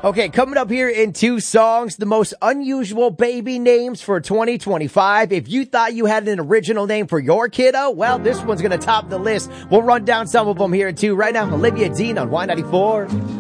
Okay, coming up here in 2 songs, the most unusual baby names for 2025. If you thought you had an original name for your kiddo, well, this one's going to top the list. We'll run down some of them here in 2 right now. Olivia Dean on Y94.